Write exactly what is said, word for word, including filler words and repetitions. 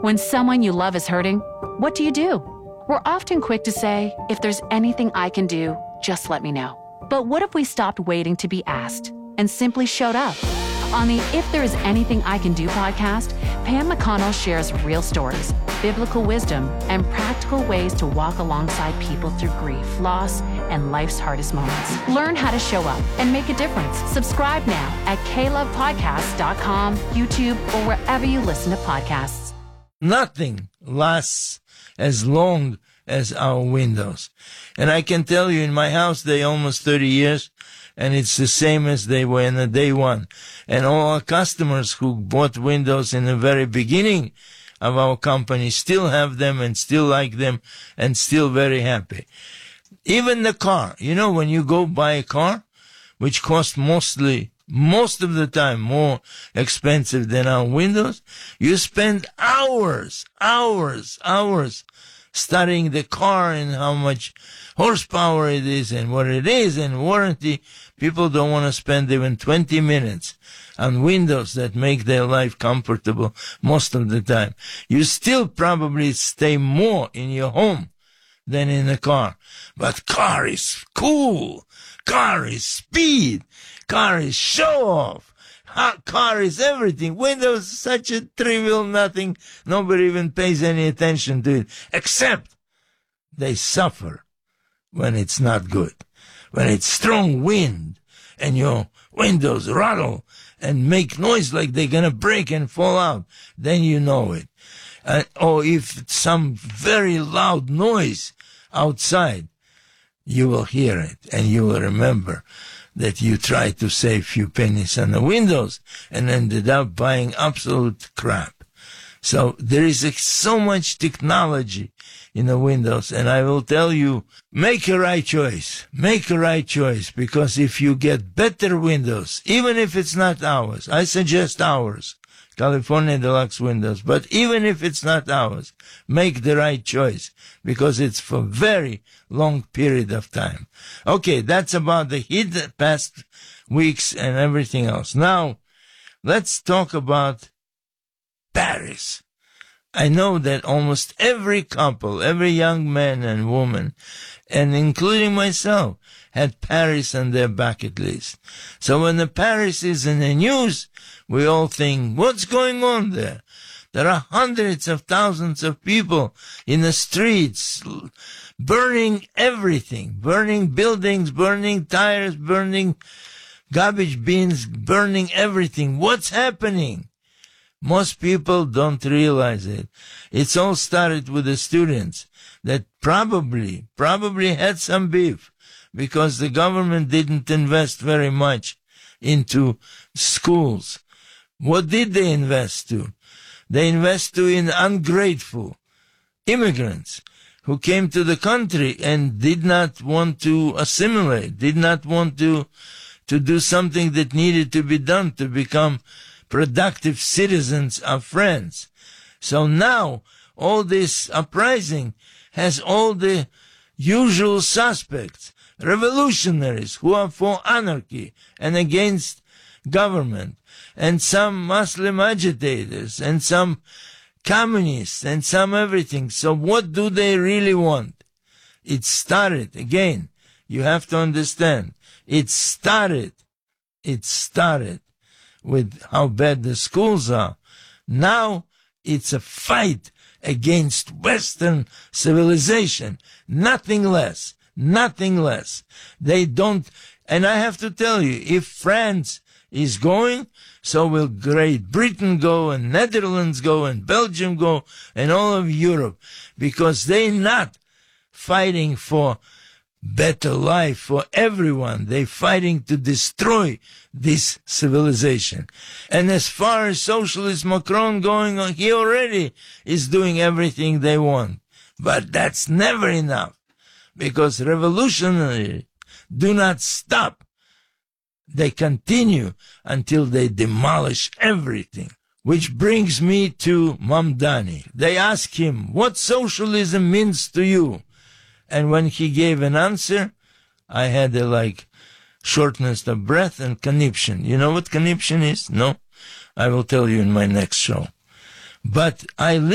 When someone you love is hurting, what do you do? We're often quick to say, if there's anything I can do, just let me know. But what if we stopped waiting to be asked and simply showed up? On the If There Is Anything I Can Do podcast, Pam McConnell shares real stories, biblical wisdom, and practical ways to walk alongside people through grief, loss, and life's hardest moments. Learn how to show up and make a difference. Subscribe now at k love podcast dot com, YouTube, or wherever you listen to podcasts. Nothing lasts as long as our windows. And I can tell you, in my house, they almost thirty years, and it's the same as they were in the day one. And all our customers who bought windows in the very beginning of our company still have them and still like them and still very happy. Even the car, you know, when you go buy a car, which costs mostly, most of the time more expensive than our windows, you spend hours, hours, hours studying the car and how much horsepower it is and what it is and warranty. People don't want to spend even twenty minutes on windows that make their life comfortable most of the time. You still probably stay more in your home than in a car. But car is cool. Car is speed. Car is show off. Car is everything. Windows is such a trivial nothing. Nobody even pays any attention to it. Except they suffer when it's not good. When it's strong wind and your windows rattle and make noise like they're going to break and fall out, then you know it. Uh, or if it's some very loud noise outside, you will hear it and you will remember that you tried to save a few pennies on the windows and ended up buying absolute crap. So there is uh, so much technology in the windows, and I will tell you, make a right choice. Make a right choice, because if you get better windows, even if it's not ours, I suggest ours, California Deluxe windows, but even if it's not ours, make the right choice, because it's for very long period of time. Okay, that's about the hit past weeks and everything else. Now, let's talk about Paris. I know that almost every couple, every young man and woman, and including myself, had Paris on their bucket list. So when the Paris is in the news, we all think, what's going on there? There are hundreds of thousands of people in the streets burning everything, burning buildings, burning tires, burning garbage bins, burning everything. What's happening? Most people don't realize it. It's all started with the students that probably, probably had some beef because the government didn't invest very much into schools. What did they invest to? They invest to in ungrateful immigrants who came to the country and did not want to assimilate, did not want to, to do something that needed to be done to become productive citizens of France. So now all this uprising has all the usual suspects, revolutionaries who are for anarchy and against government, and some Muslim agitators, and some communists, and some everything. So what do they really want? It started, again, you have to understand, it started, it started with how bad the schools are. Now it's a fight against Western civilization. Nothing less. Nothing less. They don't, and I have to tell you, if France is going, so will Great Britain go, and Netherlands go, and Belgium go, and all of Europe, because they're not fighting for better life for everyone. They're fighting to destroy this civilization. And as far as socialist Macron going on, he already is doing everything they want. But that's never enough, because revolutionaries do not stop. They continue until they demolish everything. Which brings me to Mamdani. They ask him, what socialism means to you? And when he gave an answer, I had a like shortness of breath and conniption. You know what conniption is? No? I will tell you in my next show. But I